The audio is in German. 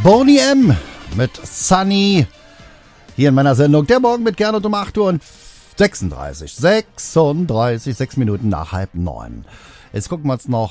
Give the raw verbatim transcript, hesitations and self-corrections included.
Boney M. mit Sunny. Hier in meiner Sendung Der Morgen mit Gernot um acht Uhr und sechsunddreißig, sechsunddreißig, sechs Minuten nach halb neun. Jetzt gucken wir uns noch